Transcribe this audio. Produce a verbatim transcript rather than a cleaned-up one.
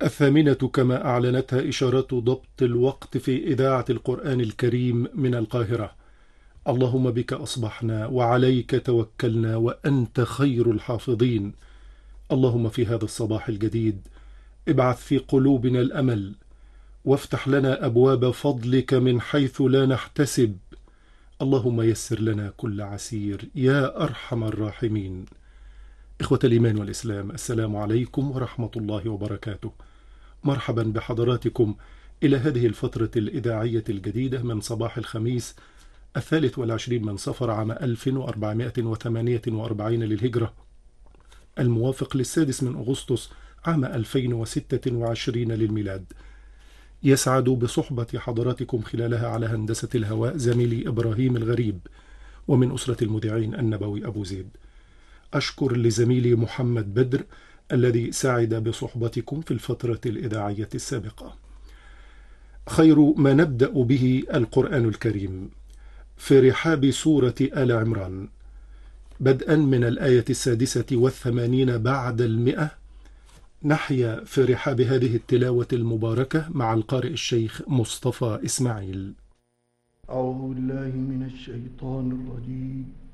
الثامنة كما أعلنتها إشارات ضبط الوقت في إذاعة القرآن الكريم من القاهرة. اللهم بك أصبحنا وعليك توكلنا وأنت خير الحافظين. اللهم في هذا الصباح الجديد ابعث في قلوبنا الأمل، وافتح لنا أبواب فضلك من حيث لا نحتسب. اللهم يسر لنا كل عسير يا أرحم الراحمين. إخوة الإيمان والإسلام، السلام عليكم ورحمة الله وبركاته. مرحبا بحضراتكم إلى هذه الفترة الإذاعية الجديدة من صباح الخميس الثالث والعشرين من صفر عام ألف وأربعمائة وثمانية وأربعين للهجرة، الموافق للسادس من أغسطس عام ألفين وستة وعشرين للميلاد. يسعد بصحبة حضراتكم خلالها على هندسة الهواء زميلي إبراهيم الغريب، ومن أسرة المذيعين النبوي أبو زيد. أشكر لزميلي محمد بدر الذي ساعد بصحبتكم في الفترة الإذاعية السابقة. خير ما نبدأ به القرآن الكريم في رحاب سورة آل عمران، بدءا من الآية السادسة والثمانين بعد المئة. نحيا في رحاب هذه التلاوة المباركة مع القارئ الشيخ مصطفى إسماعيل. أعوذ بالله من الشيطان الرجيم.